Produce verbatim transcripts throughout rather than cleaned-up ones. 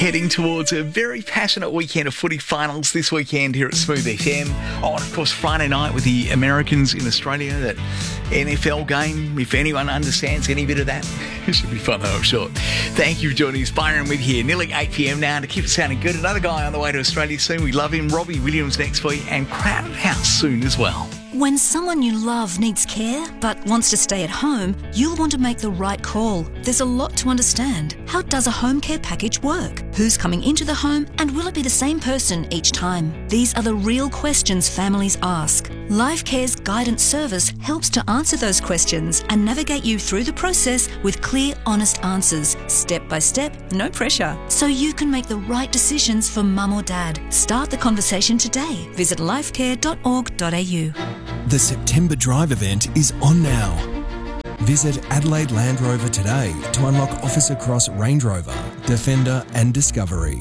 heading towards a very passionate weekend of footy finals this weekend here at Smooth F M. Oh, and of course, Friday night with the Americans in Australia, that N F L game, if anyone understands any bit of that. It should be fun, though, I'm sure. Thank you for joining us. Byron with here, nearly eight p.m. now to keep it sounding good. Another guy on the way to Australia soon. We love him. Robbie Williams next week, and Crowded House soon as well. When someone you love needs care but wants to stay at home, you'll want to make the right call. There's a lot to understand. How does a home care package work? Who's coming into the home, and will it be the same person each time? These are the real questions families ask. LifeCare's guidance service helps to answer those questions and navigate you through the process with clear, honest answers, step by step, no pressure, so you can make the right decisions for mum or dad. Start the conversation today. Visit lifecare dot org dot a u. The September Drive event is on now. Visit Adelaide Land Rover today to unlock offers across Range Rover, Defender and Discovery.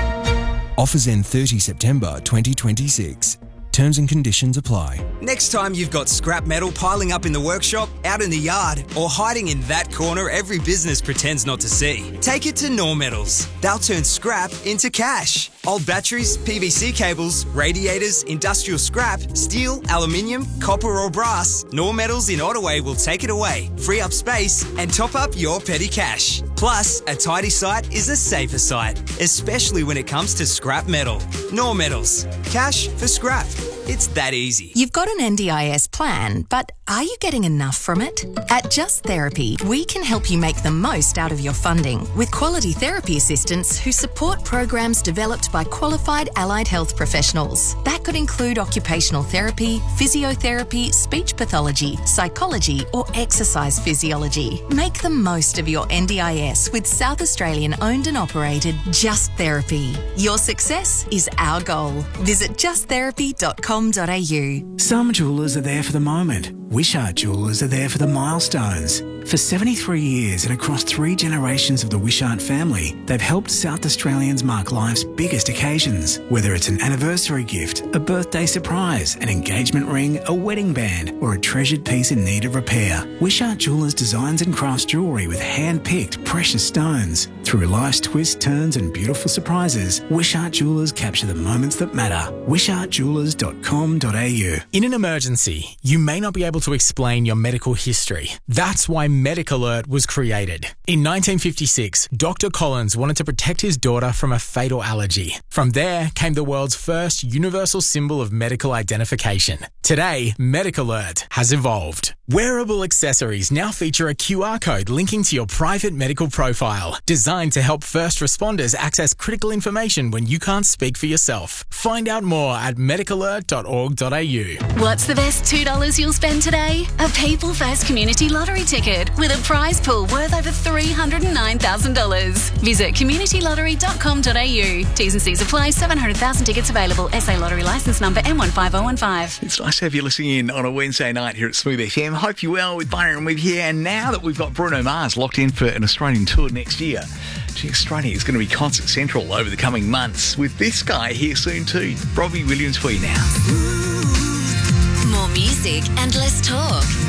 Offers end thirtieth September twenty twenty-six. Terms and conditions apply. Next time you've got scrap metal piling up in the workshop, out in the yard, or hiding in that corner every business pretends not to see, take it to Nor Metals. They'll turn scrap into cash. Old batteries, P V C cables, radiators, industrial scrap, steel, aluminium, copper or brass, Nor Metals in Ottaway will take it away, free up space and top up your petty cash. Plus, a tidy site is a safer site, especially when it comes to scrap metal. Nor Metals. Cash for scrap. It's that easy. You've got an N D I S plan, but are you getting enough from it? At Just Therapy, we can help you make the most out of your funding with quality therapy assistants who support programs developed by qualified allied health professionals. That could include occupational therapy, physiotherapy, speech pathology, psychology, or exercise physiology. Make the most of your N D I S with South Australian owned and operated Just Therapy. Your success is our goal. Visit just therapy dot com dot a u. Some jewellers are there for the moment. Wishart Jewellers are there for the milestones. For seventy-three years and across three generations of the Wishart family, they've helped South Australians mark life's biggest occasions. Whether it's an anniversary gift, a birthday surprise, an engagement ring, a wedding band, or a treasured piece in need of repair, Wishart Jewellers designs and crafts jewellery with hand-picked precious stones. Through life's twists, turns and beautiful surprises, Wishart Jewellers capture the moments that matter. wishart jewellers dot com dot a u. In an emergency, you may not be able to explain your medical history. That's why Medic Alert was created. In nineteen fifty-six, Doctor Collins wanted to protect his daughter from a fatal allergy. From there came the world's first universal symbol of medical identification. Today, Medic Alert has evolved. Wearable accessories now feature a Q R code linking to your private medical profile, designed to help first responders access critical information when you can't speak for yourself. Find out more at medic alert dot org dot a u. What's the best two dollars you'll spend today? A People First Community Lottery ticket with a prize pool worth over three hundred nine thousand dollars. Visit community lottery dot com dot a u. T's and C's apply. seven hundred thousand tickets available. S A Lottery licence number M one five oh one five. It's nice to have you listening in on a Wednesday night here at Smooth F M. Hope you're well with Byron with here. And now that we've got Bruno Mars locked in for an Australian tour next year, gee, Australia is going to be concert central over the coming months with this guy here soon too. Robbie Williams for you now. More music and less talk.